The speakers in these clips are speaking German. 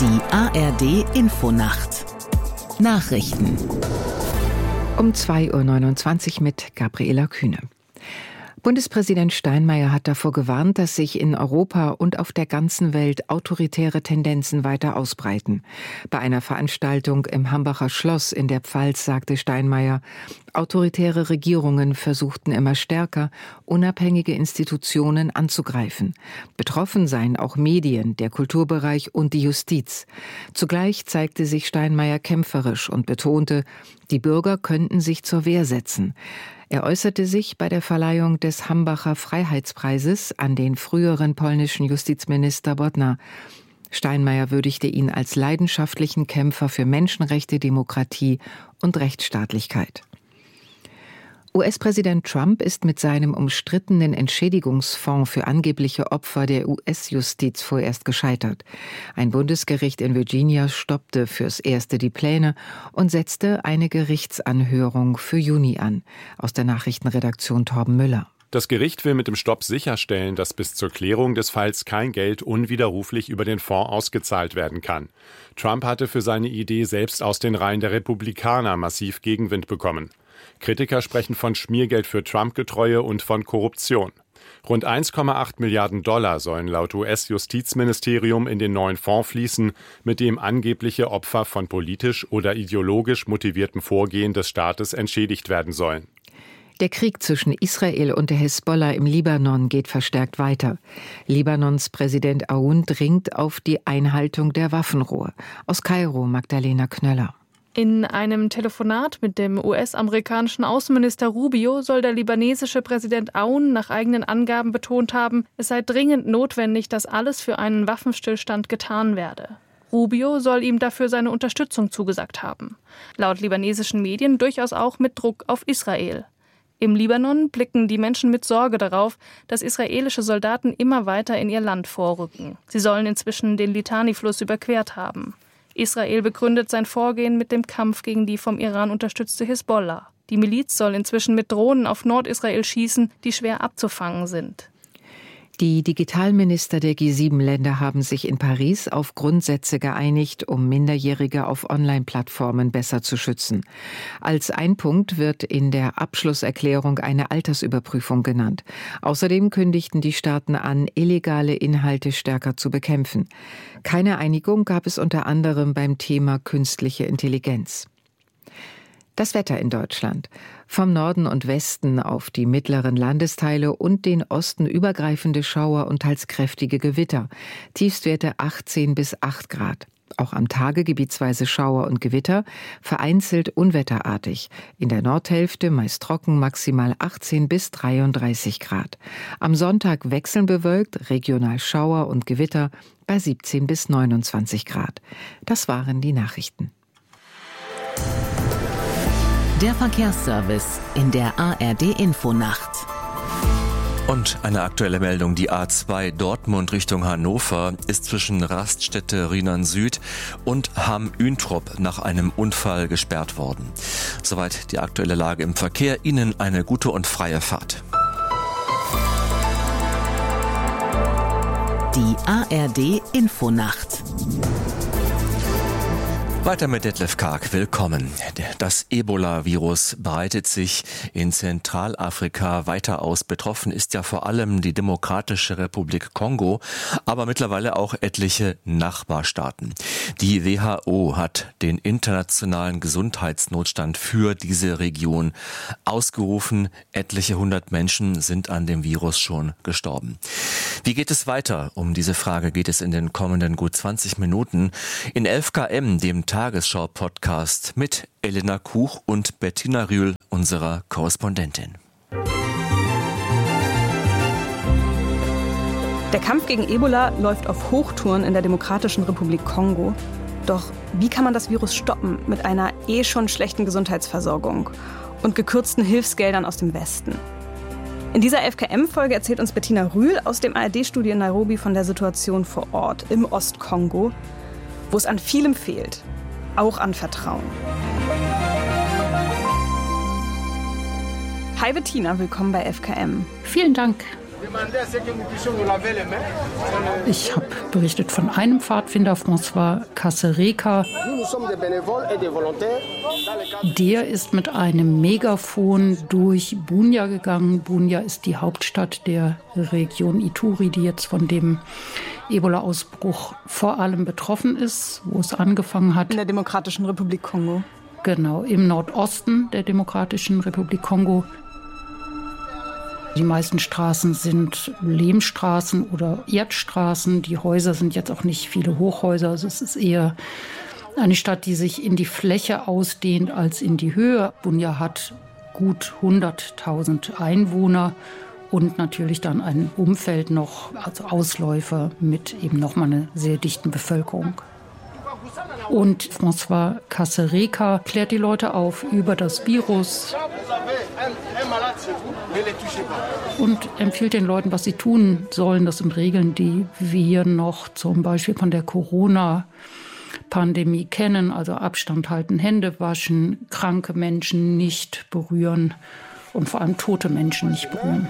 Die ARD-Infonacht Nachrichten um 2:29 Uhr mit Gabriela Kühne. Bundespräsident Steinmeier hat davor gewarnt, dass sich in Europa und auf der ganzen Welt autoritäre Tendenzen weiter ausbreiten. Bei einer Veranstaltung im Hambacher Schloss in der Pfalz sagte Steinmeier, autoritäre Regierungen versuchten immer stärker, unabhängige Institutionen anzugreifen. Betroffen seien auch Medien, der Kulturbereich und die Justiz. Zugleich zeigte sich Steinmeier kämpferisch und betonte, die Bürger könnten sich zur Wehr setzen. Er äußerte sich bei der Verleihung des Hambacher Freiheitspreises an den früheren polnischen Justizminister Bodnar. Steinmeier würdigte ihn als leidenschaftlichen Kämpfer für Menschenrechte, Demokratie und Rechtsstaatlichkeit. US-Präsident Trump ist mit seinem umstrittenen Entschädigungsfonds für angebliche Opfer der US-Justiz vorerst gescheitert. Ein Bundesgericht in Virginia stoppte fürs Erste die Pläne und setzte eine Gerichtsanhörung für Juni an. Aus der Nachrichtenredaktion Torben Müller. Das Gericht will mit dem Stopp sicherstellen, dass bis zur Klärung des Falls kein Geld unwiderruflich über den Fonds ausgezahlt werden kann. Trump hatte für seine Idee selbst aus den Reihen der Republikaner massiv Gegenwind bekommen. Kritiker sprechen von Schmiergeld für Trump-Getreue und von Korruption. Rund 1,8 Milliarden Dollar sollen laut US-Justizministerium in den neuen Fonds fließen, mit dem angebliche Opfer von politisch oder ideologisch motiviertem Vorgehen des Staates entschädigt werden sollen. Der Krieg zwischen Israel und der Hisbollah im Libanon geht verstärkt weiter. Libanons Präsident Aoun dringt auf die Einhaltung der Waffenruhe. Aus Kairo Magdalena Knöller. In einem Telefonat mit dem US-amerikanischen Außenminister Rubio soll der libanesische Präsident Aoun nach eigenen Angaben betont haben, es sei dringend notwendig, dass alles für einen Waffenstillstand getan werde. Rubio soll ihm dafür seine Unterstützung zugesagt haben. Laut libanesischen Medien durchaus auch mit Druck auf Israel. Im Libanon blicken die Menschen mit Sorge darauf, dass israelische Soldaten immer weiter in ihr Land vorrücken. Sie sollen inzwischen den Litani-Fluss überquert haben. Israel begründet sein Vorgehen mit dem Kampf gegen die vom Iran unterstützte Hisbollah. Die Miliz soll inzwischen mit Drohnen auf Nordisrael schießen, die schwer abzufangen sind. Die Digitalminister der G7-Länder haben sich in Paris auf Grundsätze geeinigt, um Minderjährige auf Online-Plattformen besser zu schützen. Als ein Punkt wird in der Abschlusserklärung eine Altersüberprüfung genannt. Außerdem kündigten die Staaten an, illegale Inhalte stärker zu bekämpfen. Keine Einigung gab es unter anderem beim Thema künstliche Intelligenz. Das Wetter in Deutschland. Vom Norden und Westen auf die mittleren Landesteile und den Osten übergreifende Schauer und teils kräftige Gewitter. Tiefstwerte 18 bis 8 Grad. Auch am Tage gebietsweise Schauer und Gewitter, vereinzelt unwetterartig. In der Nordhälfte meist trocken, maximal 18 bis 33 Grad. Am Sonntag wechselnd bewölkt, regional Schauer und Gewitter bei 17 bis 29 Grad. Das waren die Nachrichten. Der Verkehrsservice in der ARD-Infonacht. Und eine aktuelle Meldung, die A2 Dortmund Richtung Hannover ist zwischen Raststätte Rienan Süd und Hamm-Üntrop nach einem Unfall gesperrt worden. Soweit die aktuelle Lage im Verkehr. Ihnen eine gute und freie Fahrt. Die ARD-Infonacht. Weiter mit Detlef Karg, willkommen. Das Ebola-Virus breitet sich in Zentralafrika weiter aus. Betroffen ist ja vor allem die Demokratische Republik Kongo, aber mittlerweile auch etliche Nachbarstaaten. Die WHO hat den internationalen Gesundheitsnotstand für diese Region ausgerufen. Etliche 100 Menschen sind an dem Virus schon gestorben. Wie geht es weiter? Um diese Frage geht es in den kommenden gut 20 Minuten. In 11KM, dem Tagesschau-Podcast mit Elena Kuch und Bettina Rühl, unserer Korrespondentin. Der Kampf gegen Ebola läuft auf Hochtouren in der Demokratischen Republik Kongo. Doch wie kann man das Virus stoppen mit einer schon schlechten Gesundheitsversorgung und gekürzten Hilfsgeldern aus dem Westen? In dieser 11KM-Folge erzählt uns Bettina Rühl aus dem ARD-Studio in Nairobi von der Situation vor Ort im Ostkongo, wo es an vielem fehlt, auch an Vertrauen. Hi Bettina, willkommen bei 11KM. Vielen Dank. Ich habe berichtet von einem Pfadfinder, François Kasereka. Der ist mit einem Megafon durch Bunia gegangen. Bunia ist die Hauptstadt der Region Ituri, die jetzt von dem Ebola-Ausbruch vor allem betroffen ist, wo es angefangen hat. In der Demokratischen Republik Kongo. Genau, im Nordosten der Demokratischen Republik Kongo. Die meisten Straßen sind Lehmstraßen oder Erdstraßen. Die Häuser sind jetzt auch nicht viele Hochhäuser. Also es ist eher eine Stadt, die sich in die Fläche ausdehnt als in die Höhe. Bunia hat gut 100.000 Einwohner und natürlich dann ein Umfeld noch, also Ausläufer mit eben nochmal einer sehr dichten Bevölkerung. Und François Kasereka klärt die Leute auf über das Virus und empfiehlt den Leuten, was sie tun sollen. Das sind Regeln, die wir noch zum Beispiel von der Corona-Pandemie kennen. Also Abstand halten, Hände waschen, kranke Menschen nicht berühren und vor allem tote Menschen nicht berühren.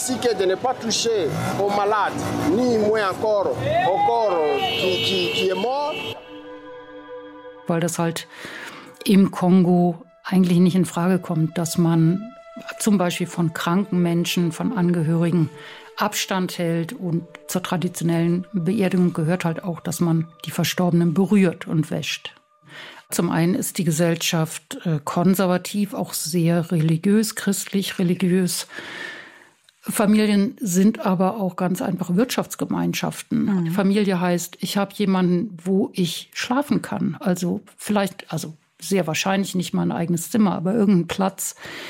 Weil das halt im Kongo eigentlich nicht in Frage kommt, dass man zum Beispiel von kranken Menschen, von Angehörigen Abstand hält. Und zur traditionellen Beerdigung gehört halt auch, dass man die Verstorbenen berührt und wäscht. Zum einen ist die Gesellschaft konservativ, auch sehr religiös, christlich religiös. Familien sind aber auch ganz einfach Wirtschaftsgemeinschaften. Mhm. Familie heißt, ich habe jemanden, wo ich schlafen kann. Also sehr wahrscheinlich nicht mein eigenes Zimmer, aber irgendein Platz,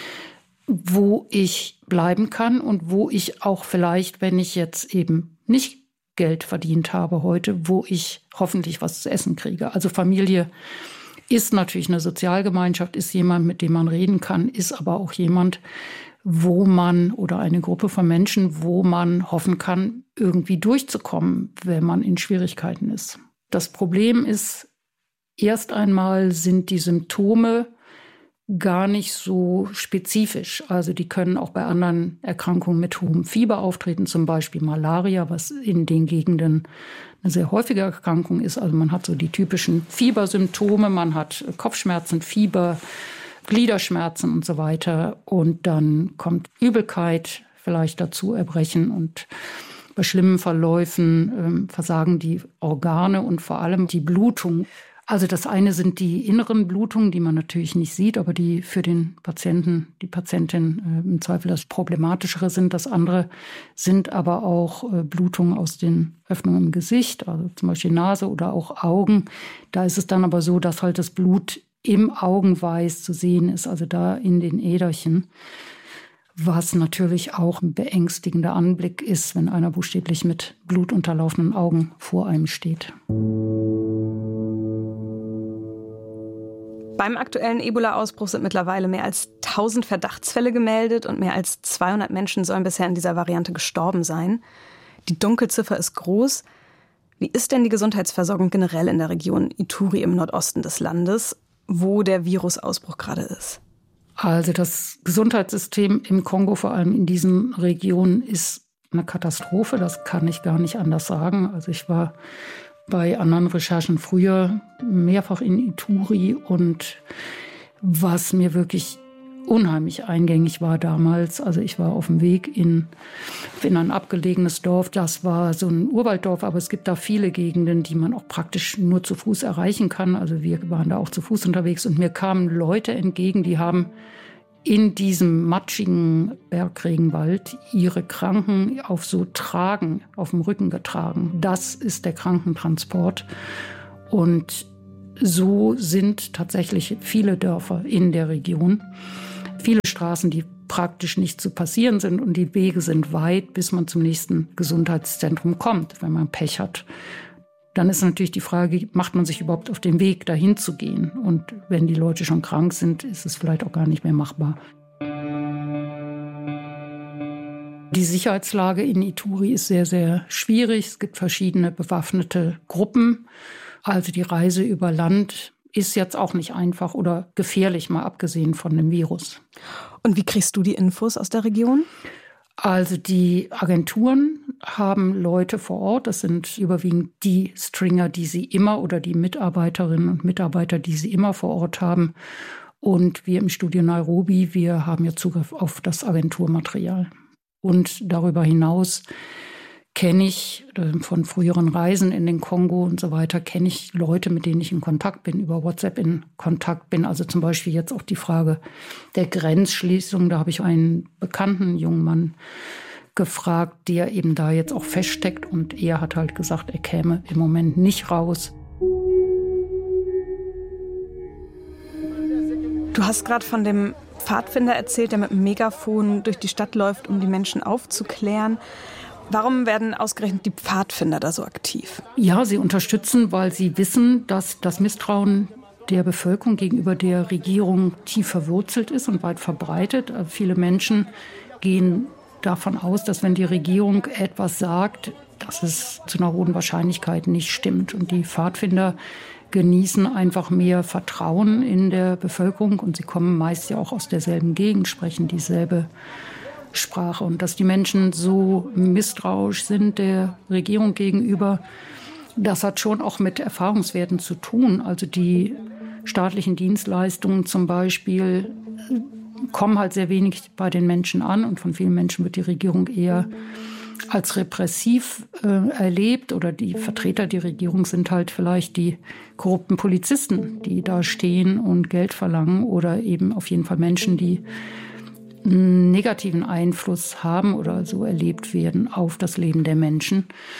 wo ich bleiben kann und wo ich auch vielleicht, wenn ich jetzt eben nicht Geld verdient habe heute, wo ich hoffentlich was zu essen kriege. Also Familie ist natürlich eine Sozialgemeinschaft, ist jemand, mit dem man reden kann, ist aber auch jemand, wo man oder eine Gruppe von Menschen, wo man hoffen kann, irgendwie durchzukommen, wenn man in Schwierigkeiten ist. Das Problem ist, erst einmal sind die Symptome gar nicht so spezifisch. Also die können auch bei anderen Erkrankungen mit hohem Fieber auftreten, zum Beispiel Malaria, was in den Gegenden eine sehr häufige Erkrankung ist. Also man hat so die typischen Fiebersymptome, man hat Kopfschmerzen, Fieber, Gliederschmerzen und so weiter. Und dann kommt Übelkeit vielleicht dazu, Erbrechen, und bei schlimmen Verläufen versagen die Organe und vor allem die Blutung. Also das eine sind die inneren Blutungen, die man natürlich nicht sieht, aber die für den Patienten, die Patientin im Zweifel das Problematischere sind. Das andere sind aber auch Blutungen aus den Öffnungen im Gesicht, also zum Beispiel Nase oder auch Augen. Da ist es dann aber so, dass halt das Blut im Augenweiß zu sehen ist, also da in den Äderchen. Was natürlich auch ein beängstigender Anblick ist, wenn einer buchstäblich mit blutunterlaufenden Augen vor einem steht. Beim aktuellen Ebola-Ausbruch sind mittlerweile mehr als 1000 Verdachtsfälle gemeldet und mehr als 200 Menschen sollen bisher in dieser Variante gestorben sein. Die Dunkelziffer ist groß. Wie ist denn die Gesundheitsversorgung generell in der Region Ituri im Nordosten des Landes, wo der Virusausbruch gerade ist? Also das Gesundheitssystem im Kongo, vor allem in diesen Regionen, ist eine Katastrophe. Das kann ich gar nicht anders sagen. Also ich war bei anderen Recherchen früher mehrfach in Ituri, und was mir wirklich unheimlich eingängig war damals, also ich war auf dem Weg in ein abgelegenes Dorf, das war so ein Urwalddorf, aber es gibt da viele Gegenden, die man auch praktisch nur zu Fuß erreichen kann. Also wir waren da auch zu Fuß unterwegs, und mir kamen Leute entgegen, die haben in diesem matschigen Bergregenwald ihre Kranken auf so Tragen, auf dem Rücken getragen. Das ist der Krankentransport. Und so sind tatsächlich viele Dörfer in der Region. Viele Straßen, die praktisch nicht zu passieren sind, und die Wege sind weit, bis man zum nächsten Gesundheitszentrum kommt, wenn man Pech hat. Dann ist natürlich die Frage, macht man sich überhaupt auf den Weg, dahin zu gehen? Und wenn die Leute schon krank sind, ist es vielleicht auch gar nicht mehr machbar. Die Sicherheitslage in Ituri ist sehr, sehr schwierig. Es gibt verschiedene bewaffnete Gruppen. Also die Reise über Land ist jetzt auch nicht einfach oder gefährlich, mal abgesehen von dem Virus. Und wie kriegst du die Infos aus der Region? Also die Agenturen haben Leute vor Ort, das sind überwiegend die Stringer, die sie immer oder die Mitarbeiterinnen und Mitarbeiter, die sie immer vor Ort haben. Und wir im Studio Nairobi, wir haben ja Zugriff auf das Agenturmaterial. Und darüber hinaus kenne ich von früheren Reisen in den Kongo und so weiter, kenne ich Leute, mit denen ich in Kontakt bin, über WhatsApp in Kontakt bin. Also zum Beispiel jetzt auch die Frage der Grenzschließung. Da habe ich einen bekannten jungen Mann gefragt, der eben da jetzt auch feststeckt. Und er hat halt gesagt, er käme im Moment nicht raus. Du hast gerade von dem Pfadfinder erzählt, der mit dem Megafon durch die Stadt läuft, um die Menschen aufzuklären. Warum werden ausgerechnet die Pfadfinder da so aktiv? Ja, sie unterstützen, weil sie wissen, dass das Misstrauen der Bevölkerung gegenüber der Regierung tief verwurzelt ist und weit verbreitet. Also viele Menschen gehen davon aus, dass wenn die Regierung etwas sagt, dass es zu einer hohen Wahrscheinlichkeit nicht stimmt. Und die Pfadfinder genießen einfach mehr Vertrauen in der Bevölkerung und sie kommen meist ja auch aus derselben Gegend, sprechen dieselbe Sprache. Und dass die Menschen so misstrauisch sind der Regierung gegenüber, das hat schon auch mit Erfahrungswerten zu tun. Also die staatlichen Dienstleistungen zum Beispiel kommen halt sehr wenig bei den Menschen an und von vielen Menschen wird die Regierung eher als repressiv erlebt oder die Vertreter der Regierung sind halt vielleicht die korrupten Polizisten, die da stehen und Geld verlangen oder eben auf jeden Fall Menschen, die einen negativen Einfluss haben oder so erlebt werden auf das Leben der Menschen.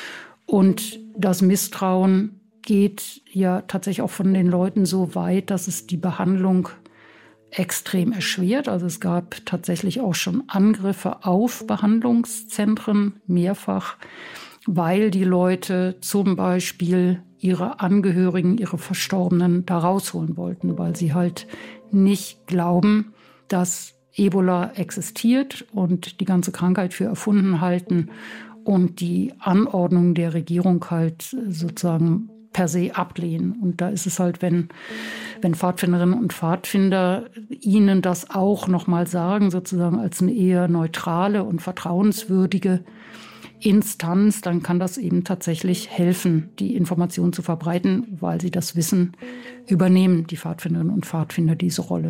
Und das Misstrauen geht ja tatsächlich auch von den Leuten so weit, dass es die Behandlung extrem erschwert. Also es gab tatsächlich auch schon Angriffe auf Behandlungszentren, mehrfach, weil die Leute zum Beispiel ihre Angehörigen, ihre Verstorbenen da rausholen wollten, weil sie halt nicht glauben, dass Ebola existiert und die ganze Krankheit für erfunden halten und die Anordnung der Regierung halt sozusagen per se ablehnen. Und da ist es halt, wenn Pfadfinderinnen und Pfadfinder ihnen das auch nochmal sagen, sozusagen als eine eher neutrale und vertrauenswürdige Instanz, dann kann das eben tatsächlich helfen, die Information zu verbreiten, weil sie das Wissen übernehmen, die Pfadfinderinnen und Pfadfinder, diese Rolle.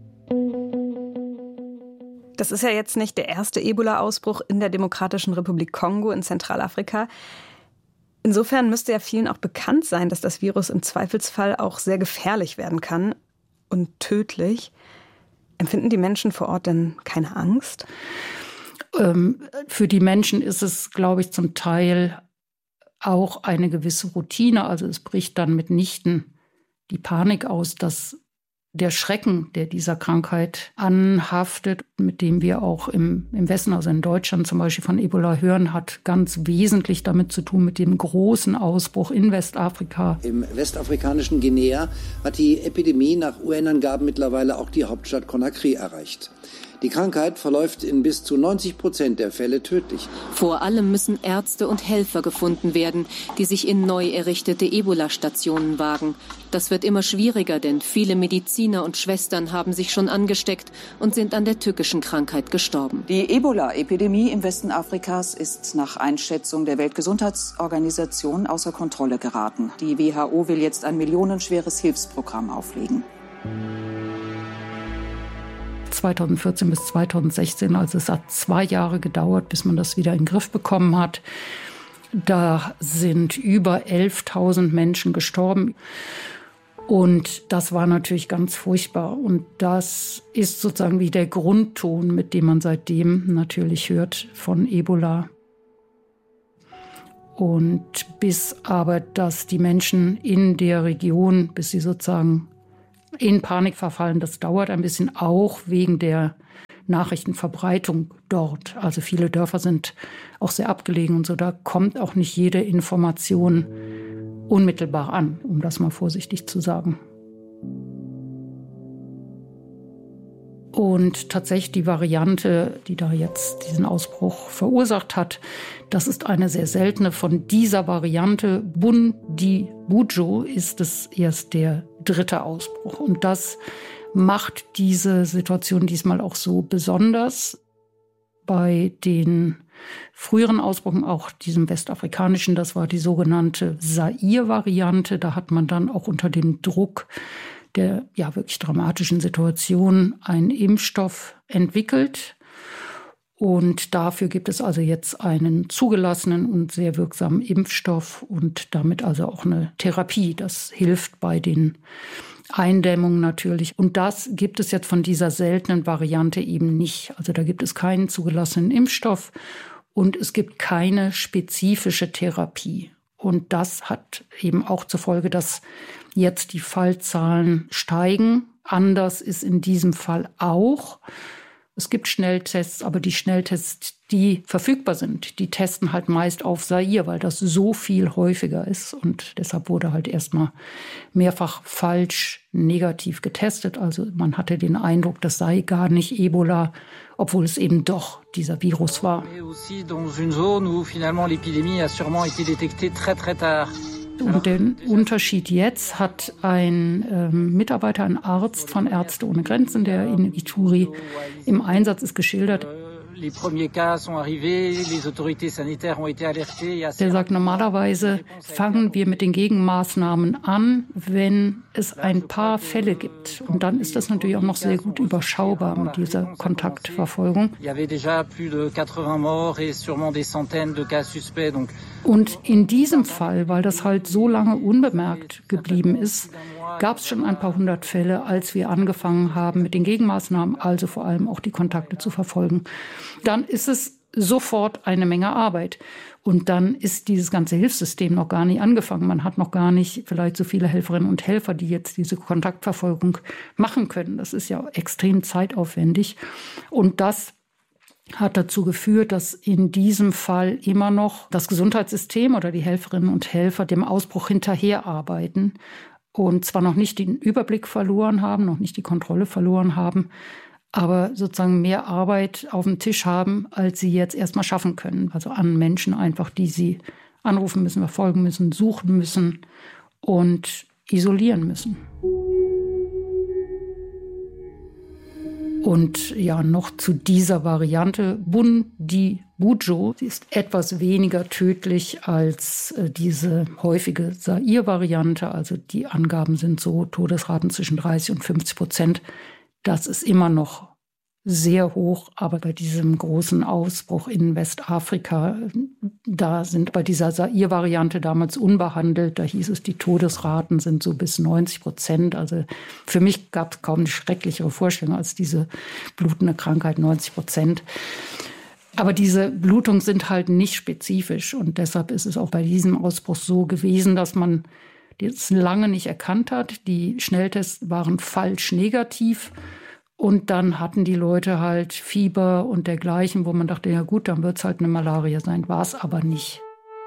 Das ist ja jetzt nicht der erste Ebola-Ausbruch in der Demokratischen Republik Kongo in Zentralafrika. Insofern müsste ja vielen auch bekannt sein, dass das Virus im Zweifelsfall auch sehr gefährlich werden kann und tödlich. Empfinden die Menschen vor Ort denn keine Angst? Für die Menschen ist es, glaube ich, zum Teil auch eine gewisse Routine. Also es bricht dann mitnichten die Panik aus, dass der Schrecken, der dieser Krankheit anhaftet, mit dem wir auch im Westen, also in Deutschland zum Beispiel von Ebola hören, hat ganz wesentlich damit zu tun mit dem großen Ausbruch in Westafrika. Im westafrikanischen Guinea hat die Epidemie nach UN-Angaben mittlerweile auch die Hauptstadt Conakry erreicht. Die Krankheit verläuft in bis zu 90% der Fälle tödlich. Vor allem müssen Ärzte und Helfer gefunden werden, die sich in neu errichtete Ebola-Stationen wagen. Das wird immer schwieriger, denn viele Mediziner und Schwestern haben sich schon angesteckt und sind an der tückischen Krankheit gestorben. Die Ebola-Epidemie im Westen Afrikas ist nach Einschätzung der Weltgesundheitsorganisation außer Kontrolle geraten. Die WHO will jetzt ein millionenschweres Hilfsprogramm auflegen. 2014 bis 2016, also es hat 2 Jahre gedauert, bis man das wieder in den Griff bekommen hat. Da sind über 11.000 Menschen gestorben. Und das war natürlich ganz furchtbar. Und das ist sozusagen wie der Grundton, mit dem man seitdem natürlich hört von Ebola. Und bis aber, dass die Menschen in der Region, bis sie sozusagen in Panik verfallen, das dauert ein bisschen, auch wegen der Nachrichtenverbreitung dort. Also viele Dörfer sind auch sehr abgelegen und so, da kommt auch nicht jede Information unmittelbar an, um das mal vorsichtig zu sagen. Und tatsächlich die Variante, die da jetzt diesen Ausbruch verursacht hat, das ist eine sehr seltene. Von dieser Variante Bundibugyo ist es erst der 3. Ausbruch. Und das macht diese Situation diesmal auch so besonders. bei den früheren Ausbrüchen, auch diesem westafrikanischen, das war die sogenannte Zaire-Variante. Da hat man dann auch unter dem Druck der wirklich dramatischen Situation einen Impfstoff entwickelt. Und dafür gibt es also jetzt einen zugelassenen und sehr wirksamen Impfstoff und damit also auch eine Therapie. Das hilft bei den Eindämmungen natürlich. Und das gibt es jetzt von dieser seltenen Variante eben nicht. Also da gibt es keinen zugelassenen Impfstoff und es gibt keine spezifische Therapie. Und das hat eben auch zur Folge, dass jetzt die Fallzahlen steigen. Anders ist in diesem Fall auch. Es gibt Schnelltests, aber die Schnelltests, die verfügbar sind, die testen halt meist auf Zaire, weil das so viel häufiger ist. Und deshalb wurde halt erstmal mehrfach falsch negativ getestet. Also man hatte den Eindruck, das sei gar nicht Ebola, obwohl es eben doch dieser Virus war. Und den Unterschied jetzt hat ein Mitarbeiter, ein Arzt von Ärzte ohne Grenzen, der in Ituri im Einsatz ist, geschildert. Der sagt, normalerweise fangen wir mit den Gegenmaßnahmen an, wenn es ein paar Fälle gibt. Und dann ist das natürlich auch noch sehr gut überschaubar mit dieser Kontaktverfolgung. Und in diesem Fall, weil das halt so lange unbemerkt geblieben ist, gab es schon ein paar hundert Fälle, als wir angefangen haben mit den Gegenmaßnahmen, also vor allem auch die Kontakte zu verfolgen. Dann ist es sofort eine Menge Arbeit. Und dann ist dieses ganze Hilfssystem noch gar nicht angefangen. Man hat noch gar nicht vielleicht so viele Helferinnen und Helfer, die jetzt diese Kontaktverfolgung machen können. Das ist ja extrem zeitaufwendig. Und das hat dazu geführt, dass in diesem Fall immer noch das Gesundheitssystem oder die Helferinnen und Helfer dem Ausbruch hinterherarbeiten und zwar noch nicht den Überblick verloren haben, noch nicht die Kontrolle verloren haben, aber sozusagen mehr Arbeit auf dem Tisch haben, als sie jetzt erstmal schaffen können. Also an Menschen einfach, die sie anrufen müssen, verfolgen müssen, suchen müssen und isolieren müssen. Und ja, noch zu dieser Variante, Bundi-Bujo, sie ist etwas weniger tödlich als diese häufige Zaire-Variante. Also die Angaben sind so Todesraten zwischen 30 und 50%. Das ist immer noch sehr hoch, aber bei diesem großen Ausbruch in Westafrika, da sind bei dieser Zaire-Variante damals unbehandelt, da hieß es, die Todesraten sind so bis 90%. Also für mich gab es kaum eine schrecklichere Vorstellung als diese blutende Krankheit, 90%. Aber diese Blutungen sind halt nicht spezifisch und deshalb ist es auch bei diesem Ausbruch so gewesen, dass man das lange nicht erkannt hat. Die Schnelltests waren falsch negativ. Und dann hatten die Leute halt Fieber und dergleichen, wo man dachte, ja gut, dann wird es halt eine Malaria sein. War es aber nicht.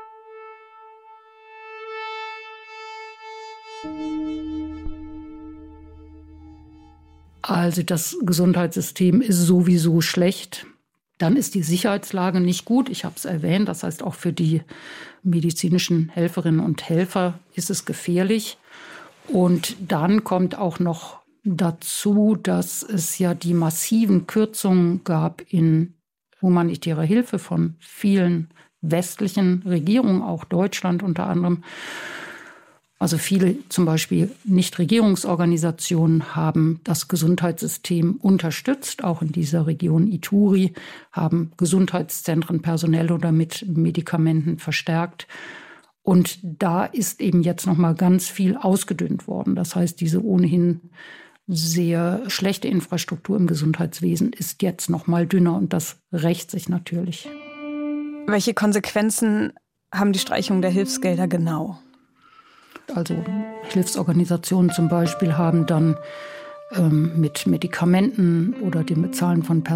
Also das Gesundheitssystem ist sowieso schlecht. Dann ist die Sicherheitslage nicht gut. Ich habe es erwähnt. Das heißt, auch für die medizinischen Helferinnen und Helfer ist es gefährlich. Und dann kommt auch noch dazu, dass es ja die massiven Kürzungen gab in humanitärer Hilfe von vielen westlichen Regierungen, auch Deutschland unter anderem. Also viele zum Beispiel Nichtregierungsorganisationen haben das Gesundheitssystem unterstützt, auch in dieser Region Ituri, haben Gesundheitszentren personell oder mit Medikamenten verstärkt. Und da ist eben jetzt noch mal ganz viel ausgedünnt worden. Das heißt, diese ohnehin sehr schlechte Infrastruktur im Gesundheitswesen ist jetzt noch mal dünner und das rächt sich natürlich. Welche Konsequenzen haben die Streichungen der Hilfsgelder genau? Also Hilfsorganisationen zum Beispiel haben dann mit Medikamenten oder dem Bezahlen von